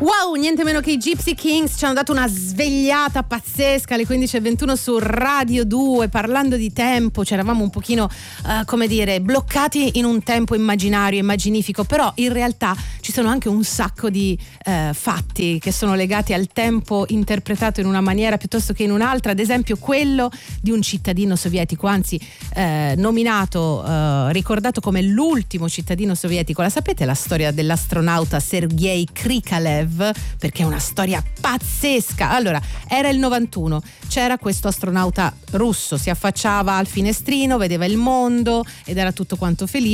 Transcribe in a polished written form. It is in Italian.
Wow, niente meno che i Gypsy Kings ci hanno dato una svegliata pazzesca alle 15:21 su Radio 2. Parlando di tempo, c'eravamo un pochino come dire, bloccati in un tempo immaginario, immaginifico, però in realtà ci sono anche un sacco di fatti che sono legati al tempo interpretato in una maniera piuttosto che in un'altra. Ad esempio quello di un cittadino sovietico, anzi nominato, ricordato come l'ultimo cittadino sovietico. La sapete la storia dell'astronauta Sergei Krikalev? Perché è una storia pazzesca. Allora, era il 91, c'era questo astronauta russo, si affacciava al finestrino, vedeva il mondo ed era tutto quanto felice.